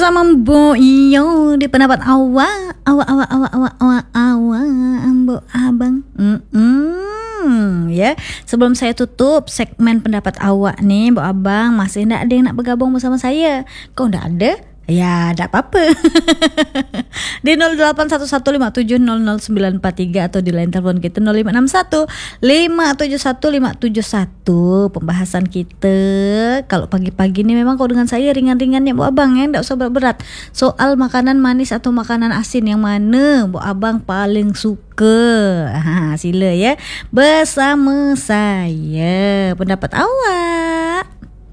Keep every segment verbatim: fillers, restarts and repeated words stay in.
Sama Mbok Iyo di pendapat awak, awak, awak, awak, awak, awak, awak, Mbok Abang. Mm-mm, ya. Sebelum saya tutup segmen pendapat awak nih, Mbok Abang, masih ndak ada yang nak bergabung bersama saya? Kau ndak ada? Ya, tak apa-apa. Di nol delapan satu satu lima tujuh nol nol sembilan empat tiga atau di line telepon kita nol lima enam satu lima tujuh satu lima tujuh satu. Pembahasan kita kalau pagi-pagi ini memang kau dengan saya ringan-ringan ya Bu Abang ya, enggak usah berat-berat. Soal makanan manis atau makanan asin yang mana Bu Abang paling suka? Ha, sila ya. Bersama saya. Pendapat awak.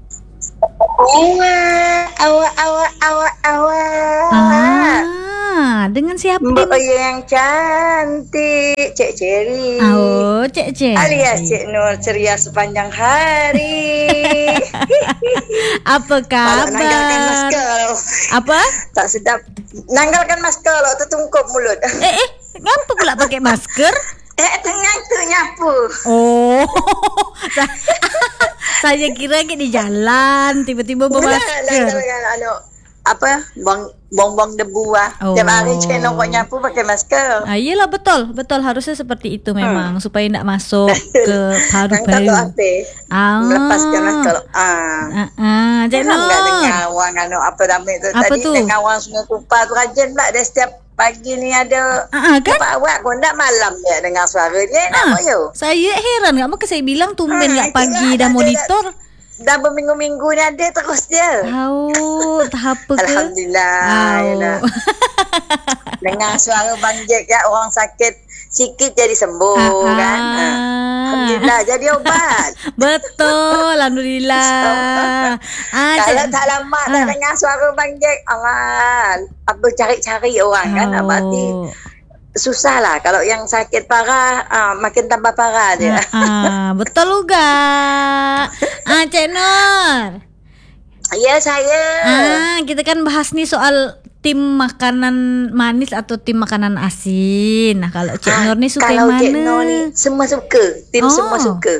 Awak, awak, awak, awak, awak. Ah, dengan siapa? Mbak yang cantik, Cik Cherry. Oh, Cik Cherry. Alias Cik Nur, ceria sepanjang hari. Apa kabar? Kalau nanggalkan masker. Apa? Tak sedap. Nanggalkan masker lo, tertungkup mulut. Eh, eh, ngapa pula pakai masker? Eh, tengah tu nyapu. Oh, saya kira ke di jalan tiba-tiba bermasker. Nanggalkan anu apa? Buang buang-buang debu ah. Oh. Tiap hari Cik Nur kok nyapu pakai masker. Ah, iyalah betul, betul harusnya seperti itu memang hmm. supaya tidak masuk ke paru-paru. Kalau apa? Ah. Melepaskan kalau ah. Ah, ah. Cik Nur. Enggak dengar awang anu apa nama tu apa tadi tu? Dengar awang Sungai Kupar tu rajin pula dia setiap pagi ni ada ah, kan? Pak awak pun tak malam dia dengar suara dia Ah, nak yo. saya heran enggak maka saya bilang tumben enggak ah, pagi dah monitor. Dah berminggu-minggu ni ada terus dia. Oh, tak apa ke? Alhamdulillah. Oh. Dengar suara Bang Jack ya, orang sakit sikit jadi sembuh ah, kan. Ah. Alhamdulillah jadi obat. Betul, alhamdulillah. Ah, kalau tak lama ah. tak dengar suara Bang Jack, aman. Apa cari-cari orang oh. kan, berarti susah lah. Kalau yang sakit parah uh, makin tambah parah dia. Ah, ah, betul juga. Ah, Cik Nur. Ya saya. Ah, kita kan bahas nih soal tim makanan manis atau tim makanan asin. Nah, kalau Cik Nur nih suka yang mana? Kalau Cik Nur ni semua suka. Tim oh. semua suka.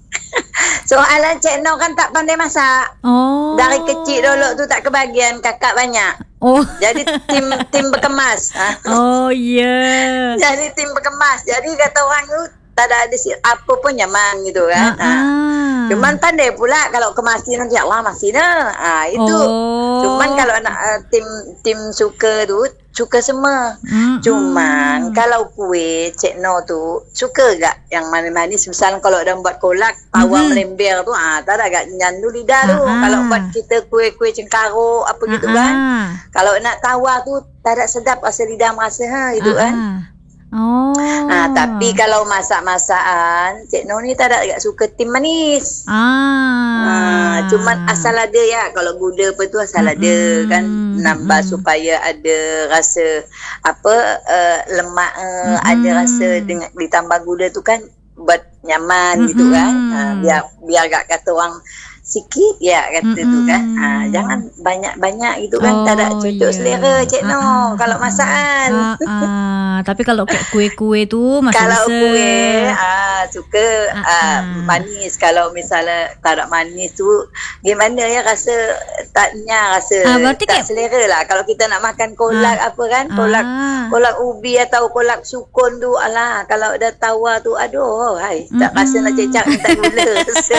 Soalan Cik Nur kan tak pandai masak. Oh. Dari kecil dulu tu tak kebagian, kakak banyak. Oh. Jadi tim tim berkemas. Oh iya. Yeah. Jadi tim berkemas. Jadi kata orang tu tak ada ada apa pun nyaman gitu kan. Ah, ah. Cuman pandai pula kalau kemasin nanti Allah masih dah. Ah itu. Oh. Cuman kalau nak uh, tim tim suka tu suka semua. Mm-hmm. Cuman kalau kuih Cik Nur tu suka gak yang manis-manis. Misalnya kalau dah buat kolak pawang mm-hmm. melember tu ah tak ada gak nyandu lidah tu. Ah, kalau buat kita kuih-kuih cengkaruk apa ah, gitu kan. Ah. Kalau nak tawar tu tak ada sedap rasa lidah merasa ha gitu ah, kan. Oh. Ah, tapi kalau masak-masakan, Cik Nur ni tak ada agak suka tim manis. Ah. ah. Cuman asal ada ya, kalau gula apa tu asal mm-hmm. ada kan, nambah mm-hmm. supaya ada rasa apa uh, lemak, uh, mm-hmm. ada rasa dengan ditambah gula tu kan buat nyaman mm-hmm. gitu kan. Ah, biar biar agak kata orang sikit ya kata mm-hmm. tu kan. Ah, jangan banyak-banyak gitu kan. Oh, tak ada cocok yeah. selera Cik Nur uh-uh. kalau masakan. Uh-uh. Tapi kalau kayak kuih-kuih tu masih kalau bisa. kuih ah suka uh-uh. ah, manis. Kalau misalnya tak ada manis tu gimana ya rasa taknya rasa uh, tak kayak... selera lah. Kalau kita nak makan kolak uh. apa kan, kolak uh. kolak ubi atau kolak sukun tu alah kalau dah tawar tu aduh hai tak mm-hmm. rasa nak cecak tak gula.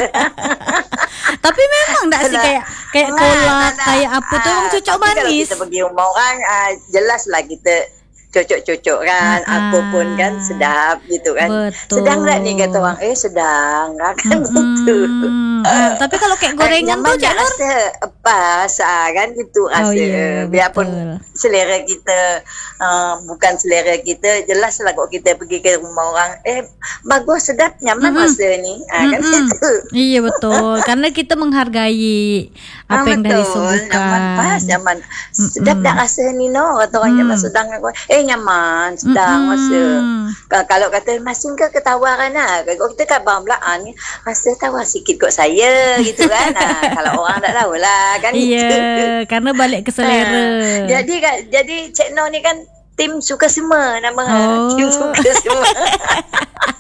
Tapi memang tak sih kayak kayak nah, kolak nah, nah. kayak apa tu orang cocok manis. Kalau kita pergi rumah orang ah, jelaslah kita cocok-cocok kan uh-huh. apa pun kan sedap gitu kan. Betul. Sedang tak ni kata orang eh sedang kan mm-hmm. gitu. Uh, tapi kalau kayak gorengan tu Cik Nur rasa pas ah, kan gitu rasa. Oh, yeah, biarpun betul. Selera kita uh, bukan selera kita jelaslah kok kita pergi ke rumah orang eh bagus sedap nyaman mm-hmm. rasa ni ah, kan mm-hmm. gitu. Iya betul karena kita menghargai apa ah, yang dari subukan. Nyaman pas nyaman mm-hmm. sedap tak rasa ni no kata orang mm-hmm. nyaman sedang eh nyaman sedang mm-hmm. rasa. Kalau kata masing ke ketawaran lah kalau kita khabar belaan ni rasa tawar sikit kot saya gitu kan. Ha, kalau orang tak tahulah kan. Iya, yeah, karena balik ke selera. Ha, jadi kan jadi Cik Nur ni kan tim suka semua nama oh. tim suka semua.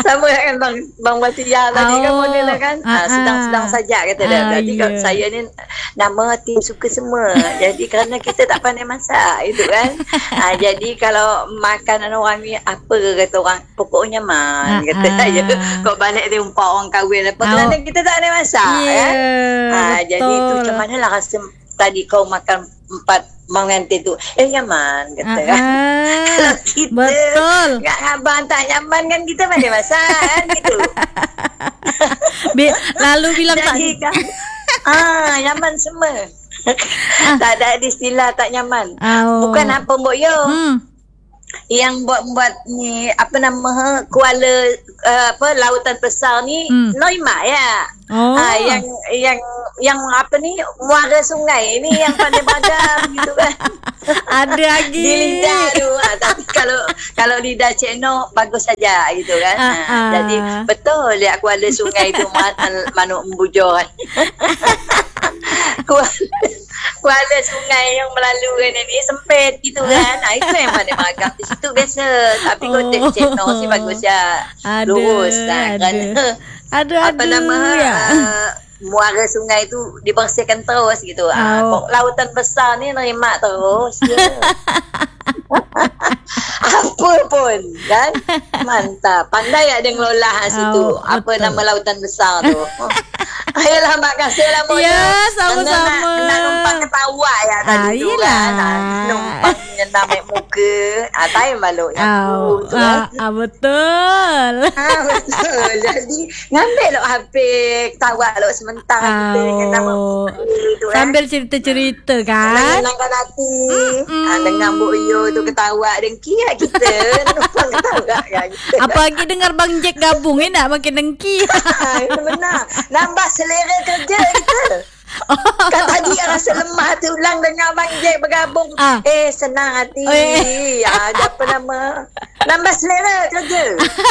Sama kan Bang Bang Batia tadi kan Oh, model kan. ah, Ah, sedang-sedang ah. saja kata dia. Ah, Berarti ya. kalau saya ni nama tim suka semua. Jadi kerana kita tak pandai masak itu kan. Ah, jadi kalau makanan orang ni apa kata orang pokoknya man Ah, kata ah. saya. Kau balik dia umpat orang kahwin apa Ah, kerana kita tak pandai masak Ya, kan. Ah, jadi tu betul. macam manalah rasa tadi kau makan empat mengantin tu. Eh nyaman kata kan. Ah, Kalau kita betul. kat abang tak nyaman kan kita pandai masak kan gitu. Bi- lalu bilang tak Jadi kan ah nyaman semua. Tak ada istilah tak nyaman. Oh. Bukan apa Mbok Yo. Hmm. Yang buat-buat ni apa nama Kuala uh, apa lautan besar ni Hmm. Noima ya. Oh. Ah, yang yang yang apa ni muara sungai ni yang pandai padam gitu kan. Ada lagi. Di lidah tu ha, tapi kalau kalau lidah Cik Noh bagus saja gitu kan. Ah, Ha, ah. jadi betul dia Kuala Sungai tu man, manuk embujur kan. Kuala, Kuala Sungai yang melalui ni sempit gitu kan. Ha, itu yang mana magang di situ biasa. Tapi Oh. kotak Cik Noh sih bagus ya. Ada, Lurus lah ada. kerana Ada apa ada. nama ya. uh, muara sungai tu dibersihkan terus gitu. Ah, Oh. kok lautan besar ni nerima terus. Ya. Apa pun kan. Mantap. Pandai tak dia ngelola hal situ. Oh, Apa betul. nama lautan besar tu. Ayolah makasih lah Moyo. Ya, sama-sama. Nak, nak numpang ketawa ya Ah, tadi tu yelah. kan. Ah, numpang nyendam naik muka. Ah, tai malu nyapu Oh, tu kan. ah, ah, betul. Ah, betul. Jadi ngambil lo H P ketawa lo sementara kita dengan nama Oh. tu kan. Sambil cerita-cerita kan. Menyenangkan hati. Ah, dengan Bu Yo tu ketawa dengki lah kita. Numpang ketawa kan kita. Apalagi dengar Bang Jack gabung ni nak makin dengki. Ah, itu benar. Nambah selera kerja kita. Kan tadi yang rasa lemah tu ulang dengan Abang Jack bergabung. Ah. Eh senang hati. Oh, eh. Ah, ada apa nama? Nambah selera kerja.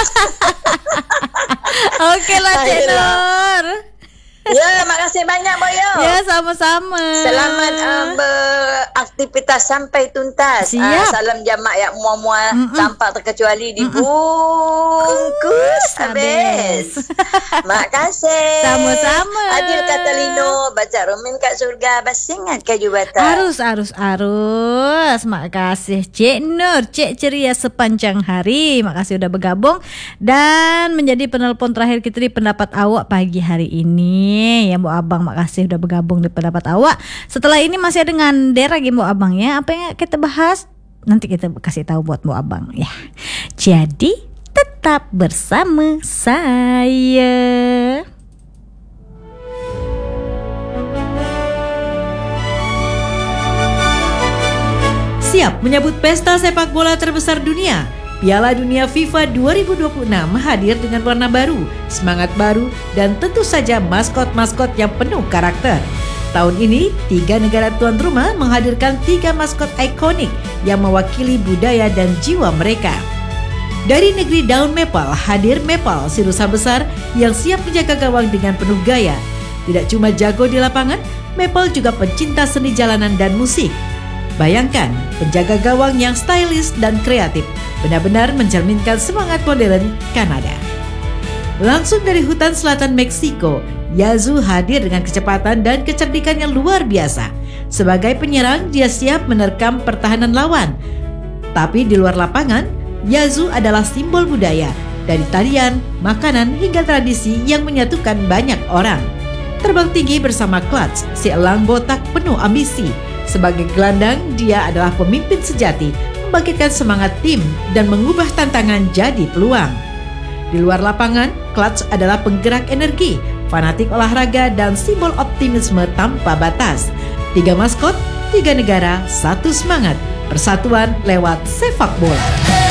Okeylah Cik Ayolah. Nur. Ya, makasih banyak Boyo. Ya, sama-sama. Selamat uh, beraktivitas sampai tuntas. Siap. Uh, salam jamak yang mual-mual Mm-mm. tanpa terkecuali dibungkus habis. Makasih. Sama-sama. Adil kata Lino, baca Romin kat surga, basingat ke jubatan. Arus, arus, arus. Makasih Cik Nur, Cik Ceria sepanjang hari. Makasih udah bergabung dan menjadi penelpon terakhir kita di pendapat awak pagi hari ini. Ya Mbok Abang, makasih udah bergabung di pendapat awak. Setelah ini masih ada Ngander lagi Mbok Abang ya. Apa yang kita bahas? Nanti kita kasih tahu buat Mbok Abang ya. Jadi tetap bersama saya. Siap menyambut pesta sepak bola terbesar dunia. Piala Dunia FIFA dua ribu dua puluh enam hadir dengan warna baru, semangat baru, dan tentu saja maskot-maskot yang penuh karakter. Tahun ini, tiga negara tuan rumah menghadirkan tiga maskot ikonik yang mewakili budaya dan jiwa mereka. Dari negeri daun maple hadir Maple, si rusa besar yang siap menjaga gawang dengan penuh gaya. Tidak cuma jago di lapangan, Maple juga pencinta seni jalanan dan musik. Bayangkan, penjaga gawang yang stylish dan kreatif, benar-benar mencerminkan semangat modern Kanada. Langsung dari hutan selatan Meksiko, Yazoo hadir dengan kecepatan dan kecerdikan yang luar biasa. Sebagai penyerang, dia siap menerkam pertahanan lawan. Tapi di luar lapangan, Yazoo adalah simbol budaya, dari tarian, makanan hingga tradisi yang menyatukan banyak orang. Terbang tinggi bersama Clutch, si elang botak penuh ambisi. Sebagai gelandang, dia adalah pemimpin sejati, membangkitkan semangat tim dan mengubah tantangan jadi peluang. Di luar lapangan, Clutch adalah penggerak energi, fanatik olahraga dan simbol optimisme tanpa batas. Tiga maskot, tiga negara, satu semangat. Persatuan lewat sepak bola.